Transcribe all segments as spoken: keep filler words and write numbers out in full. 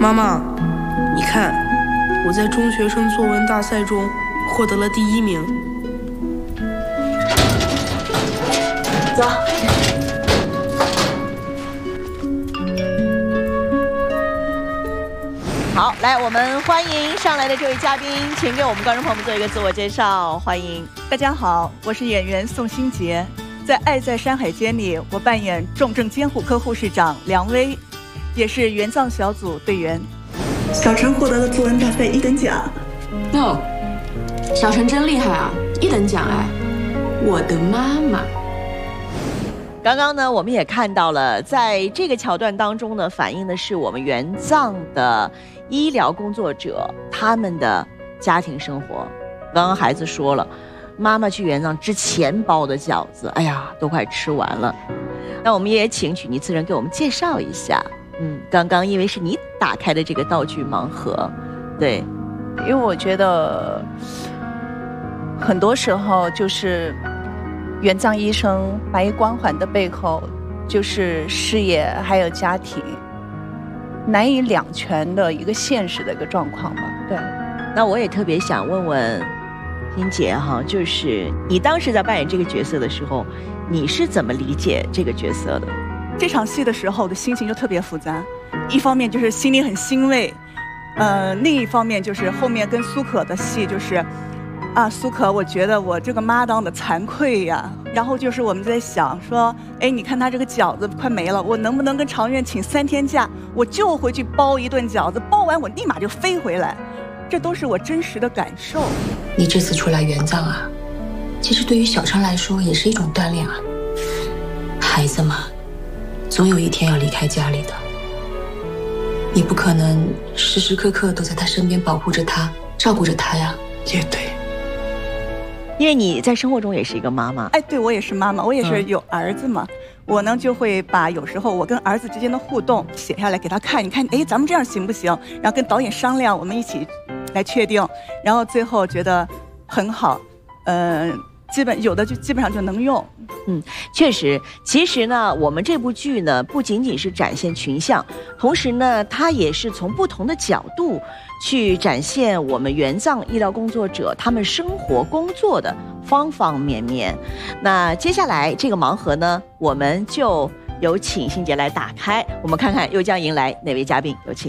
妈妈，你看，我在中学生作文大赛中获得了第一名。 走。好，来，我们欢迎上来的这位嘉宾，请给我们观众朋友们做一个自我介绍。欢迎， 大家好，我是演员宋欣洁，在《爱在山海间》里，我扮演重症监护科护士长梁薇，也是援藏小组队员。小陈获得了作文大赛一等奖。 哟，小陈真厉害啊，一等奖哎！我的妈妈。 刚刚呢，我们也看到了，在这个桥段当中呢，反映的是我们援藏的医疗工作者他们的家庭生活。刚刚孩子说了，妈妈去援藏之前包的饺子，哎呀，都快吃完了。那我们也请曲妮次人给我们介绍一下。嗯，刚刚因为是你打开的这个道具盲盒，对， 因为我觉得很多时候就是援藏医生白衣光环的背后，就是事业还有家庭难以两全的一个现实的一个状况吧。对， 那我也特别想问问欣洁哈，就是你当时在扮演这个角色的时候，你是怎么理解这个角色的？ 这场戏的时候的心情就特别复杂，一方面就是心里很欣慰，呃，另一方面就是后面跟苏可的戏就是。啊，苏可，我觉得我这个妈当的惭愧呀。然后就是我们在想说，哎，你看他这个饺子快没了，我能不能跟常院请三天假，我就回去包一顿饺子，包完我立马就飞回来，这都是我真实的感受。 你这次出来援藏啊，其实对于小陈来说也是一种锻炼啊。孩子嘛，总有一天要离开家里的，你不可能时时刻刻都在他身边保护着他，照顾着他呀。 也对。 因为你在生活中也是一个妈妈， 哎，对，我也是妈妈，我也是有儿子嘛。嗯、我呢就会把有时候我跟儿子之间的互动写下来给他看，你看，哎，咱们这样行不行？然后跟导演商量，我们一起来确定，然后最后觉得很好，嗯、呃，基本有的就基本上就能用。 嗯，确实，其实呢，我们这部剧呢不仅仅是展现群像，同时呢，它也是从不同的角度去展现我们援藏医疗工作者他们生活工作的方方面面。那接下来这个盲盒呢，我们就有请欣洁来打开，我们看看又将迎来哪位嘉宾，有请。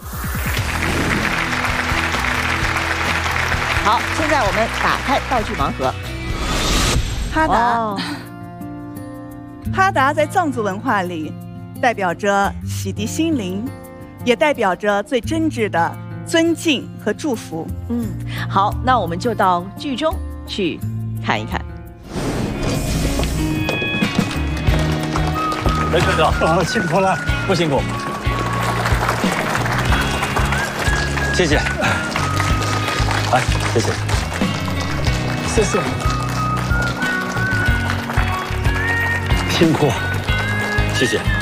好，现在我们打开道具盲盒。 哈达。 哦， 哈达在藏族文化里代表着洗涤心灵，也代表着最真挚的尊敬和祝福。 嗯，好，那我们就到剧中去看一看。 来，队长啊，辛苦了，不辛苦，谢谢，来，谢谢，谢谢，辛苦，谢谢。